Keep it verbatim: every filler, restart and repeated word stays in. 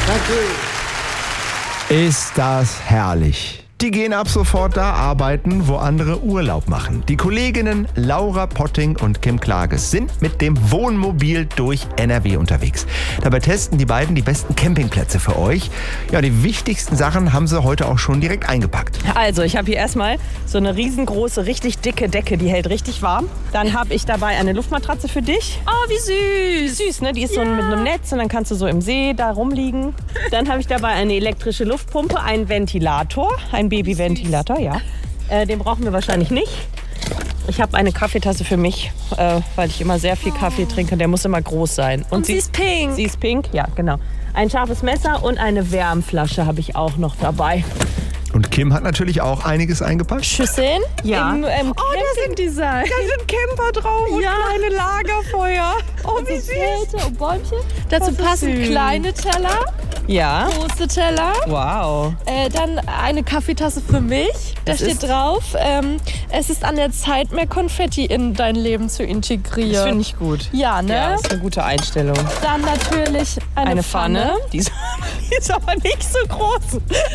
Natürlich. Ist das herrlich. Die gehen ab sofort da arbeiten, wo andere Urlaub machen. Die Kolleginnen Laura Potting und Kim Klages sind mit dem Wohnmobil durch N R W unterwegs. Dabei testen die beiden die besten Campingplätze für euch. Ja, die wichtigsten Sachen haben sie heute auch schon direkt eingepackt. Also, ich habe hier erstmal so eine riesengroße, richtig dicke Decke, die hält richtig warm. Dann habe ich dabei eine Luftmatratze für dich. Oh, wie süß. Süß, ne? Die ist so mit einem Netz und dann kannst du so im See da rumliegen. Dann habe ich dabei eine elektrische Luftpumpe, einen Ventilator, ein Babyventilator, ja. Äh, den brauchen wir wahrscheinlich nicht. Ich habe eine Kaffeetasse für mich, äh, weil ich immer sehr viel Kaffee trinke. Der muss immer groß sein. Und, und sie ist pink. Sie ist pink, ja, genau. Ein scharfes Messer und eine Wärmflasche habe ich auch noch dabei. Und Kim hat natürlich auch einiges eingepackt. Schüsseln? Ja. Im, im Oh, da sind, Design. da sind Camper drauf und Ja. kleine Lagerfeuer. Oh, wie süß. Zelte und Bäumchen. Dazu Das ist passen süß. kleine Teller, Ja. große Teller. Wow. Äh, dann eine Kaffeetasse für mich. Da Das steht ist- drauf, ähm, es ist an der Zeit, mehr Konfetti in dein Leben zu integrieren. Das finde ich gut. Ja, ne? Ja, das ist eine gute Einstellung. Dann natürlich eine, Eine Pfanne. Die ist, die ist aber nicht so groß.